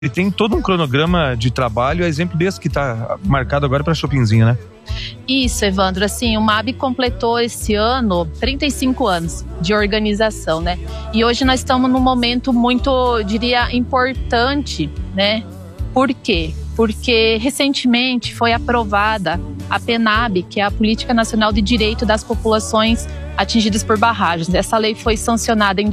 Ele tem todo um cronograma de trabalho, exemplo desse que está marcado agora para Chopinzinho, né? Isso, Evandro, assim, o MAB completou esse ano 35 anos de organização, né? E hoje nós estamos num momento muito, diria, importante, né? Por quê? Porque recentemente foi aprovada a PNAB, que é a Política Nacional de Direito das Populações Atingidas por Barragens. Essa lei foi sancionada em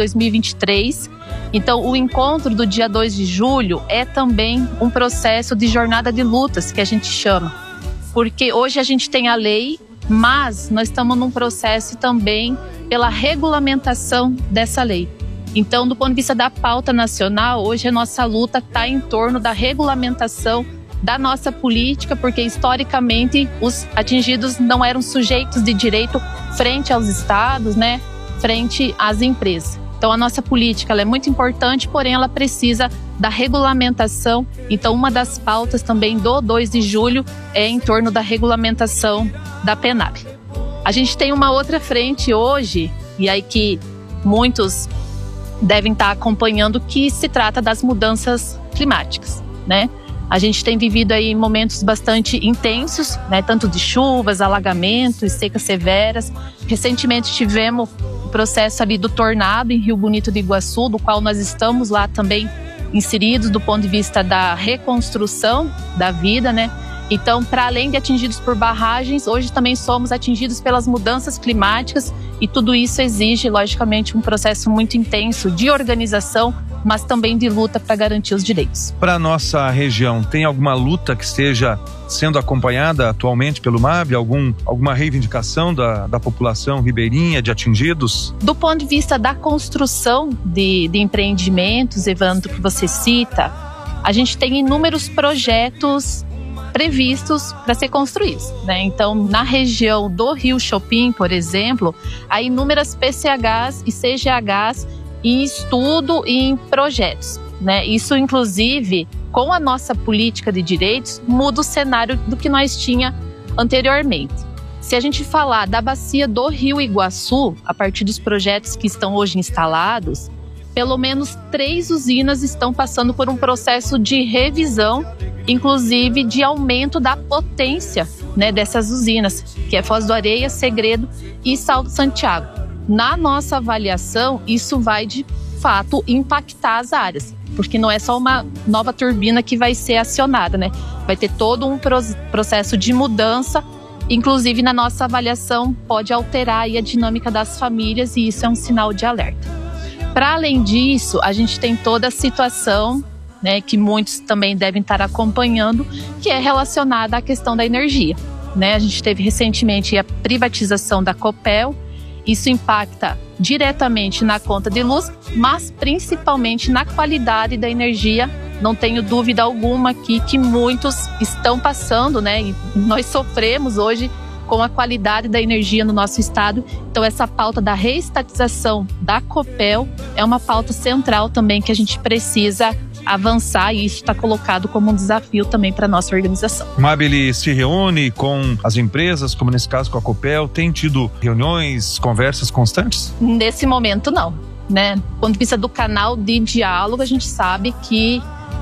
2023. Então, o encontro do dia 2 de julho é também um processo de jornada de lutas, que a gente chama. Porque hoje a gente tem a lei, mas nós estamos num processo também pela regulamentação dessa lei. Então, do ponto de vista da pauta nacional, hoje a nossa luta está em torno da regulamentação da nossa política, porque historicamente os atingidos não eram sujeitos de direito frente aos estados, né, frente às empresas. Então, a nossa política ela é muito importante, porém ela precisa da regulamentação. Então, uma das pautas também do 2 de julho é em torno da regulamentação da PNAB. A gente tem uma outra frente hoje, e aí que muitos devem estar acompanhando, que se trata das mudanças climáticas, né? A gente tem vivido aí momentos bastante intensos, né? Tanto de chuvas, alagamentos, secas severas. Recentemente tivemos o processo ali do tornado em Rio Bonito do Iguaçu, do qual nós estamos lá também inseridos do ponto de vista da reconstrução da vida, né? Então, para além de atingidos por barragens, hoje também somos atingidos pelas mudanças climáticas e tudo isso exige, logicamente, um processo muito intenso de organização, mas também de luta para garantir os direitos. Para a nossa região, tem alguma luta que esteja sendo acompanhada atualmente pelo MAB? Alguma reivindicação da população ribeirinha, de atingidos? Do ponto de vista da construção de empreendimentos, Evandro, que você cita, a gente tem inúmeros projetos previstos para ser construídos, né? Então, na região do Rio Chopin, por exemplo, há inúmeras PCHs e CGHs em estudo e em projetos, né? Isso, inclusive, com a nossa política de direitos, muda o cenário do que nós tinha anteriormente. Se a gente falar da bacia do Rio Iguaçu, a partir dos projetos que estão hoje instalados, pelo menos 3 usinas estão passando por um processo de revisão, inclusive de aumento da potência, né, dessas usinas, que é Foz do Areia, Segredo e Salto Santiago. Na nossa avaliação, isso vai de fato impactar as áreas, porque não é só uma nova turbina que vai ser acionada, né? Vai ter todo um processo de mudança, inclusive na nossa avaliação pode alterar aí a dinâmica das famílias e isso é um sinal de alerta. Para além disso, a gente tem toda a situação, né, que muitos também devem estar acompanhando, que é relacionada à questão da energia, né? A gente teve recentemente a privatização da Copel. Isso impacta diretamente na conta de luz, mas principalmente na qualidade da energia. Não tenho dúvida alguma aqui que muitos estão passando, né? E nós sofremos hoje com a qualidade da energia no nosso estado. Então, essa pauta da reestatização da Copel é uma pauta central também que a gente precisa avançar e isso está colocado como um desafio também para a nossa organização. O MAB ele se reúne com as empresas, como nesse caso com a Copel, tem tido reuniões, conversas constantes? Nesse momento não, né? Do ponto de vista do canal de diálogo, a gente sabe que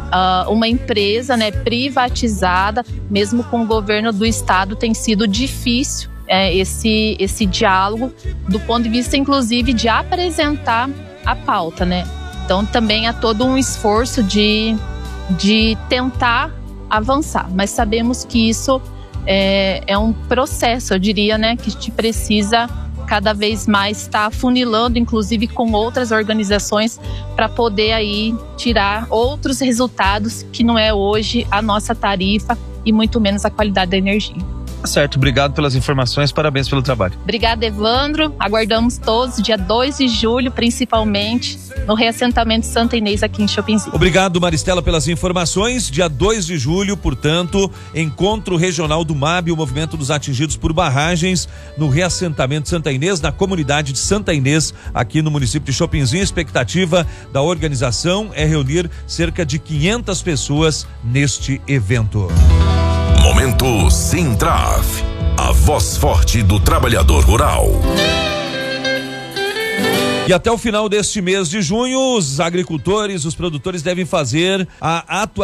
uma empresa, né, privatizada, mesmo com o governo do estado, tem sido difícil esse diálogo, do ponto de vista inclusive de apresentar a pauta, né? Então também há todo um esforço de tentar avançar, mas sabemos que isso é um processo, eu diria, né, que a gente precisa cada vez mais estar afunilando, inclusive com outras organizações, para poder aí tirar outros resultados que não é hoje a nossa tarifa e muito menos a qualidade da energia. Certo, obrigado pelas informações, parabéns pelo trabalho. Obrigada, Evandro. Aguardamos todos, dia 2 de julho, principalmente, no reassentamento Santa Inês aqui em Chopinzinho. Obrigado, Maristela, pelas informações. Dia 2 de julho, portanto, encontro regional do MAB, o Movimento dos Atingidos por Barragens, no reassentamento Santa Inês, na comunidade de Santa Inês, aqui no município de Chopinzinho. A expectativa da organização é reunir cerca de 500 pessoas neste evento. Momento Sintraf, a voz forte do trabalhador rural. E até o final deste mês de junho, os agricultores, os produtores devem fazer a atualização